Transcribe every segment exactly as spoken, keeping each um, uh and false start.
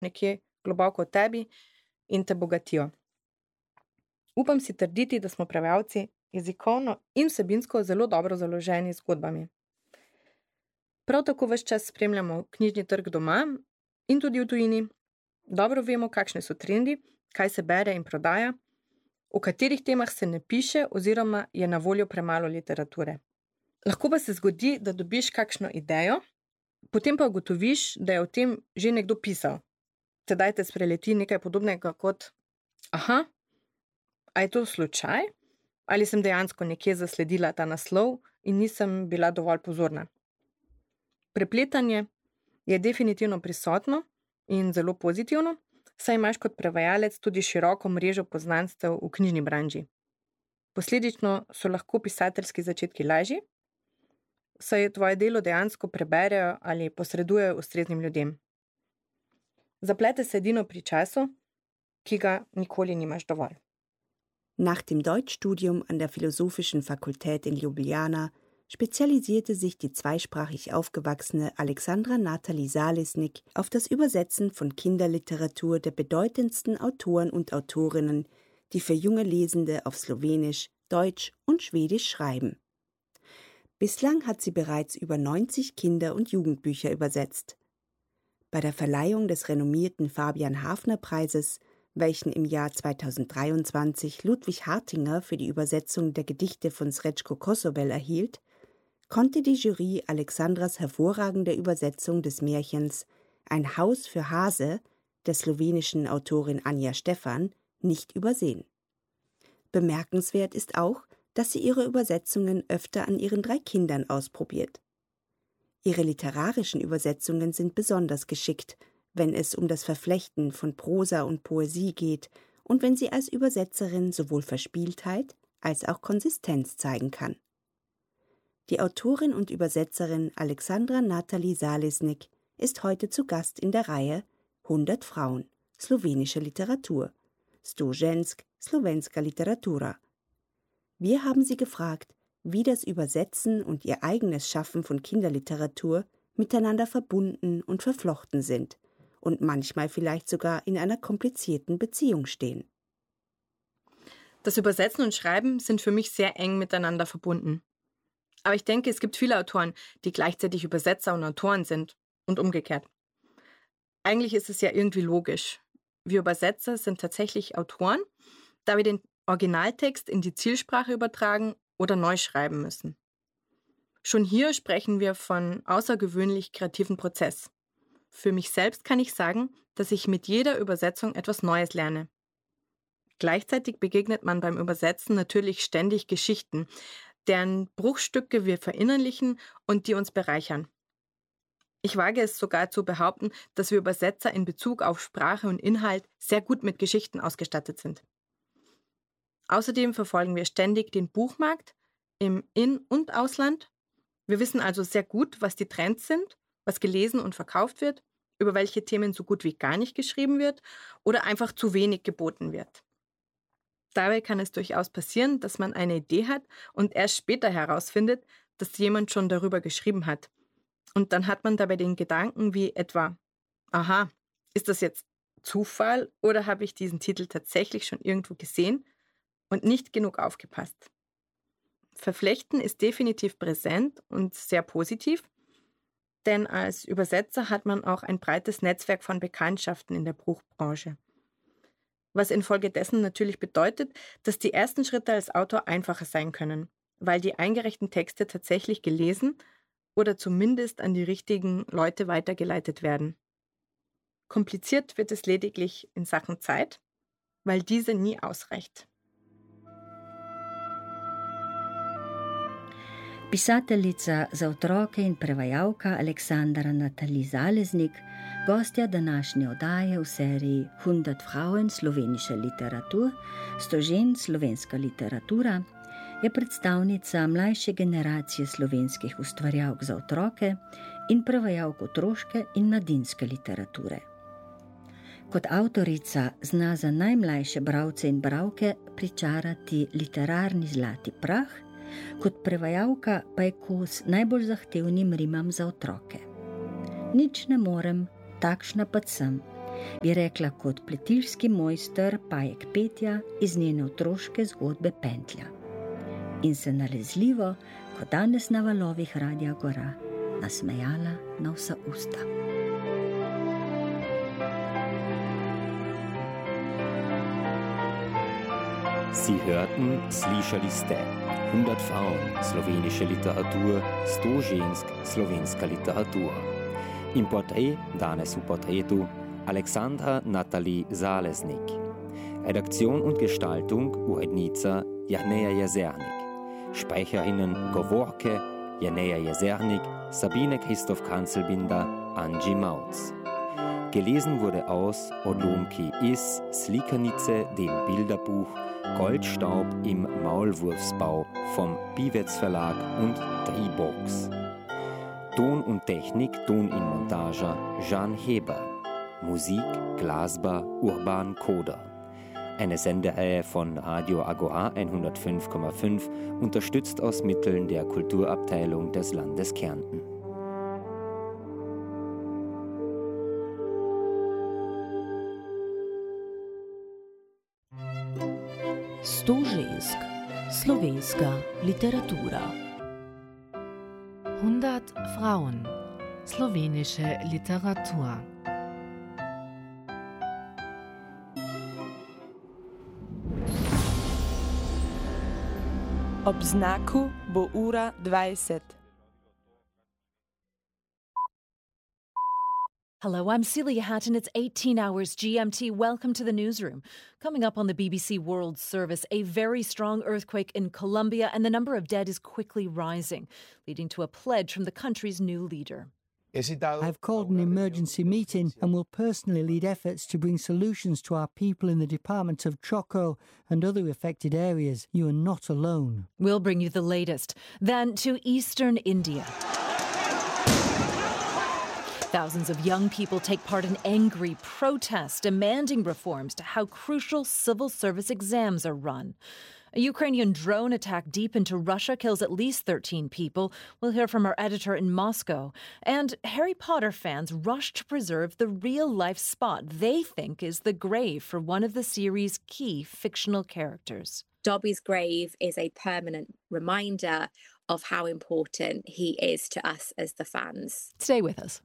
nekje globoko v tebi in te bogatijo. Upam si trditi, da smo prevajalci jezikovno in vsebinsko zelo dobro založeni z zgodbami. Prav tako ves čas spremljamo knjižni trg doma in tudi v tujini. Dobro vemo, kakšne so trendi, kaj se bere in prodaja, o katerih temah se ne piše oziroma je na voljo premalo literature. Lahko pa se zgodi, da dobiš kakšno idejo, potem pa ugotoviš, da je o tem že nekdo pisal. Tedaj te spreleti nekaj podobnega kot aha, a je to slučaj? Ali sem dejansko nekje zasledila ta naslov in nisem bila dovolj pozorna? Prepletanje je definitivno prisotno in zelo pozitivno, saj imaš kot prevajalec tudi široko mrežo poznanstev v knjižni branži. Posledično so lahko pisateljski začetki lažji, saj tvoje delo dejansko preberejo ali posredujejo ustreznim ljudem. Zaplete se edino pri času, ki ga nikoli nimaš dovolj. Nach dem Deutschstudium an der Philosophischen Fakultät in Ljubljana spezialisierte sich die zweisprachig aufgewachsene Alexandra Nathalie Salesnik auf das Übersetzen von Kinderliteratur der bedeutendsten Autoren und Autorinnen, die für junge Lesende auf Slowenisch, Deutsch und Schwedisch schreiben. Bislang hat sie bereits über neunzig Kinder- und Jugendbücher übersetzt. Bei der Verleihung des renommierten Fabian-Hafner-Preises, welchen im Jahr zweitausenddreiundzwanzig Ludwig Hartinger für die Übersetzung der Gedichte von Srećko Kosovel erhielt, konnte die Jury Alexandras hervorragende Übersetzung des Märchens Ein Haus für Hase der slowenischen Autorin Anja Stefan nicht übersehen. Bemerkenswert ist auch, dass sie ihre Übersetzungen öfter an ihren drei Kindern ausprobiert. Ihre literarischen Übersetzungen sind besonders geschickt, wenn es um das Verflechten von Prosa und Poesie geht und wenn sie als Übersetzerin sowohl Verspieltheit als auch Konsistenz zeigen kann. Die Autorin und Übersetzerin Alexandra Nathalie Salesnik ist heute zu Gast in der Reihe hundert Frauen, slowenische Literatur, sto žensk, slovenska literatura. Wir haben sie gefragt, wie das Übersetzen und ihr eigenes Schaffen von Kinderliteratur miteinander verbunden und verflochten sind und manchmal vielleicht sogar in einer komplizierten Beziehung stehen. Das Übersetzen und Schreiben sind für mich sehr eng miteinander verbunden. Aber ich denke, es gibt viele Autoren, die gleichzeitig Übersetzer und Autoren sind und umgekehrt. Eigentlich ist es ja irgendwie logisch. Wir Übersetzer sind tatsächlich Autoren, da wir den Originaltext in die Zielsprache übertragen oder neu schreiben müssen. Schon hier sprechen wir von außergewöhnlich kreativen Prozess. Für mich selbst kann ich sagen, dass ich mit jeder Übersetzung etwas Neues lerne. Gleichzeitig begegnet man beim Übersetzen natürlich ständig Geschichten, deren Bruchstücke wir verinnerlichen und die uns bereichern. Ich wage es sogar zu behaupten, dass wir Übersetzer in Bezug auf Sprache und Inhalt sehr gut mit Geschichten ausgestattet sind. Außerdem verfolgen wir ständig den Buchmarkt im In- und Ausland. Wir wissen also sehr gut, was die Trends sind, was gelesen und verkauft wird, über welche Themen so gut wie gar nicht geschrieben wird oder einfach zu wenig geboten wird. Dabei kann es durchaus passieren, dass man eine Idee hat und erst später herausfindet, dass jemand schon darüber geschrieben hat. Und dann hat man dabei den Gedanken wie etwa, aha, ist das jetzt Zufall oder habe ich diesen Titel tatsächlich schon irgendwo gesehen und nicht genug aufgepasst? Verflechten ist definitiv präsent und sehr positiv, denn als Übersetzer hat man auch ein breites Netzwerk von Bekanntschaften in der Buchbranche. Was infolgedessen natürlich bedeutet, dass die ersten Schritte als Autor einfacher sein können, weil die eingereichten Texte tatsächlich gelesen oder zumindest an die richtigen Leute weitergeleitet werden. Kompliziert wird es lediglich in Sachen Zeit, weil diese nie ausreicht. Pisateljica za otroke in prevajalka Alexandra Nathalie Salesnik, gostja današnje oddaje v seriji hundert Frauen slovenische Literatur, sto žen slovenska literatura, je predstavnica mlajše generacije slovenskih ustvarjalk za otroke in prevajalk otroške in mladinske literature. Kot avtorica zna za najmlajše bralce in bralke pričarati literarni zlati prah, kot prevajalka pa je kos najbolj zahtevnim rimam za otroke. Nič ne morem, takšna pa sem, bi rekla kot pletilski mojster Pajek Petja iz njene otroške zgodbe Pentlja. In se nalezljivo, kot danes na valovih Radia Gora, nasmejala na vsa usta. Sie hörten, slišali ste hundert Frauen, slovenische Literatur, sto žensk, slovenska literatura. In portret, danes v portretu, Alexandra Nathalie Zalesnik. Redaktion und Gestaltung, urednica Jahneja Jezernik. Sprecherinnen Govorke, Jahneja Jezernik, Sabine Christoph Kanzelbinder, Angie Mautz. Gelesen wurde aus Odlomki is Slikanice, dem Bilderbuch Goldstaub im Maulwurfsbau vom Piwetz Verlag und Tribox. Ton und Technik, Ton in Montage Jan Heber. Musik, Glasba, Urban Koda. Eine Sendereihe von Radio Agora hundertfünf Komma fünf, unterstützt aus Mitteln der Kulturabteilung des Landes Kärnten. Sto žensk, slovenska literatura. hundert Frauen, slowenische Literatur. Ob znaku bo ura dvajset. Hello, I'm Celia Hatton. It's eighteen hours G M T. Welcome to the newsroom. Coming up on the B B C World Service, a very strong earthquake in Colombia, and the number of dead is quickly rising, leading to a pledge from the country's new leader. I've called an emergency meeting and will personally lead efforts to bring solutions to our people in the department of Choco and other affected areas. You are not alone. We'll bring you the latest. Then to eastern India. Thousands of young people take part in angry protests demanding reforms to how crucial civil service exams are run. A Ukrainian drone attack deep into Russia kills at least thirteen people. We'll hear from our editor in Moscow. And Harry Potter fans rush to preserve the real-life spot they think is the grave for one of the series' key fictional characters. Dobby's grave is a permanent reminder of how important he is to us as the fans. Stay with us.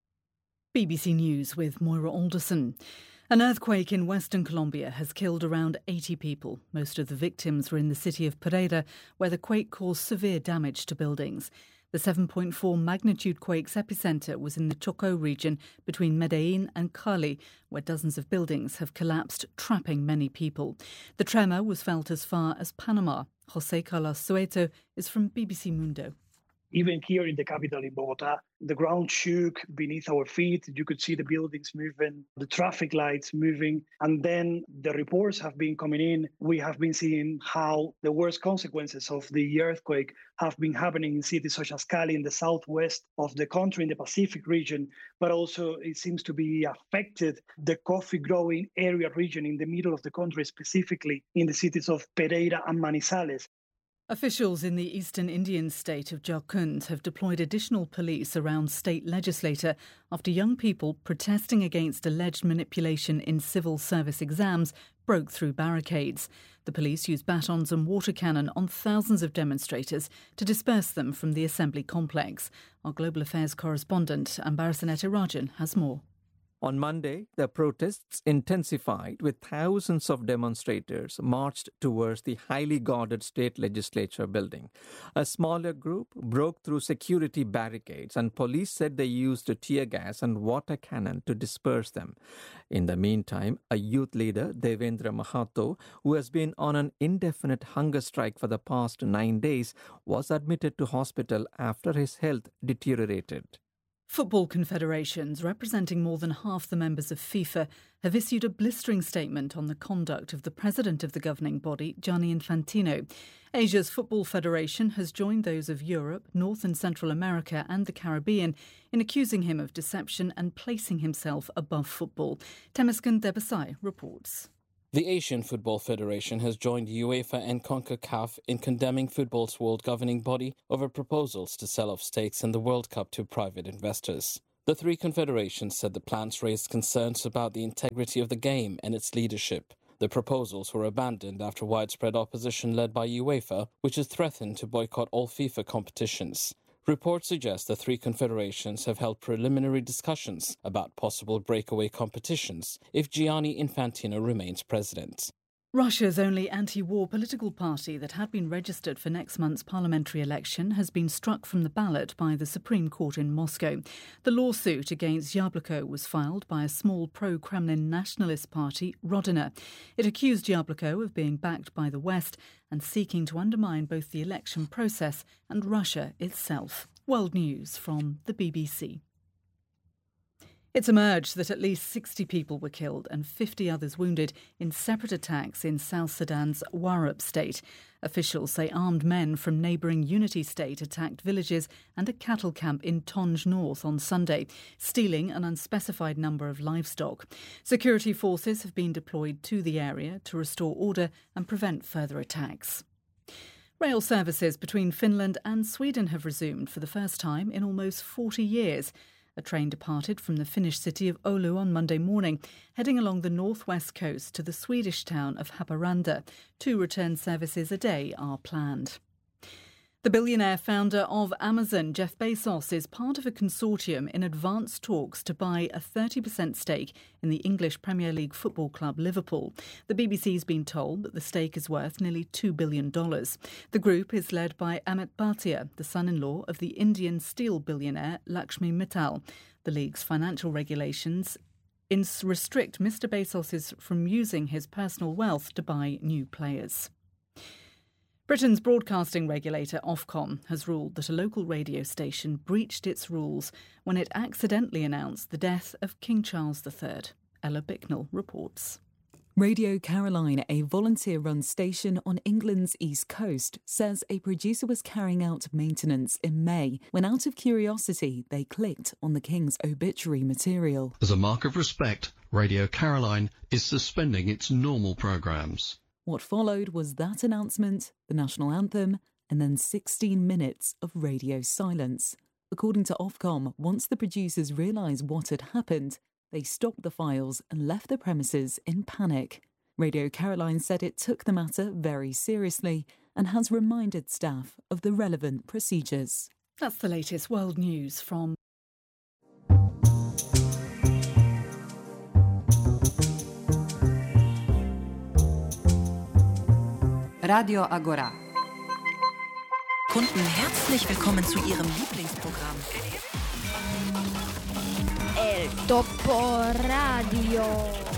B B C News with Moira Alderson. An earthquake in western Colombia has killed around eighty people. Most of the victims were in the city of Pereira, where the quake caused severe damage to buildings. The seven point four magnitude quake's epicentre was in the Choco region between Medellin and Cali, where dozens of buildings have collapsed, trapping many people. The tremor was felt as far as Panama. José Carlos Soeto is from B B C Mundo. Even here in the capital, in Bogota, the ground shook beneath our feet. You could see the buildings moving, the traffic lights moving. And then the reports have been coming in. We have been seeing how the worst consequences of the earthquake have been happening in cities such as Cali in the southwest of the country, in the Pacific region. But also it seems to be affected the coffee growing area region in the middle of the country, specifically in the cities of Pereira and Manizales. Officials in the eastern Indian state of Jharkhand have deployed additional police around state legislature after young people protesting against alleged manipulation in civil service exams broke through barricades. The police used batons and water cannon on thousands of demonstrators to disperse them from the assembly complex. Our Global Affairs correspondent, Ambarasaneta Rajan, has more. On Monday, the protests intensified with thousands of demonstrators marched towards the highly guarded state legislature building. A smaller group broke through security barricades and police said they used tear gas and water cannon to disperse them. In the meantime, a youth leader, Devendra Mahato, who has been on an indefinite hunger strike for the past nine days, was admitted to hospital after his health deteriorated. Football confederations representing more than half the members of FIFA have issued a blistering statement on the conduct of the president of the governing body, Gianni Infantino. Asia's Football Federation has joined those of Europe, North and Central America and the Caribbean in accusing him of deception and placing himself above football. Temesgen Debasai reports. The Asian Football Federation has joined UEFA and CONCACAF in condemning football's world governing body over proposals to sell off stakes in the World Cup to private investors. The three confederations said the plans raised concerns about the integrity of the game and its leadership. The proposals were abandoned after widespread opposition led by UEFA, which has threatened to boycott all FIFA competitions. Reports suggest the three confederations have held preliminary discussions about possible breakaway competitions if Gianni Infantino remains president. Russia's only anti-war political party that had been registered for next month's parliamentary election has been struck from the ballot by the Supreme Court in Moscow. The lawsuit against Yabloko was filed by a small pro-Kremlin nationalist party, Rodina. It accused Yabloko of being backed by the West and seeking to undermine both the election process and Russia itself. World News from the B B C. It's emerged that at least sixty people were killed and fifty others wounded in separate attacks in South Sudan's Warab state. Officials say armed men from neighbouring Unity State attacked villages and a cattle camp in Tonj North on Sunday, stealing an unspecified number of livestock. Security forces have been deployed to the area to restore order and prevent further attacks. Rail services between Finland and Sweden have resumed for the first time in almost forty years. A train departed from the Finnish city of Oulu on Monday morning, heading along the northwest coast to the Swedish town of Haparanda. Two return services a day are planned. The billionaire founder of Amazon, Jeff Bezos, is part of a consortium in advanced talks to buy a thirty percent stake in the English Premier League football club Liverpool. The B B C's been told that the stake is worth nearly two billion dollars. The group is led by Amit Bhatia, the son-in-law of the Indian steel billionaire Lakshmi Mittal. The league's financial regulations restrict Mister Bezos from using his personal wealth to buy new players. Britain's broadcasting regulator Ofcom has ruled that a local radio station breached its rules when it accidentally announced the death of King Charles the Third. Ella Bicknell reports. Radio Caroline, a volunteer-run station on England's east coast, says a producer was carrying out maintenance in May when, out of curiosity, they clicked on the King's obituary material. As a mark of respect, Radio Caroline is suspending its normal programmes. What followed was that announcement, the national anthem, and then sixteen minutes of radio silence. According to Ofcom, once the producers realised what had happened, they stopped the files and left the premises in panic. Radio Caroline said it took the matter very seriously and has reminded staff of the relevant procedures. That's the latest world news from Radio Agora. Kunden, herzlich willkommen zu Ihrem Lieblingsprogramm. El Topo Radio.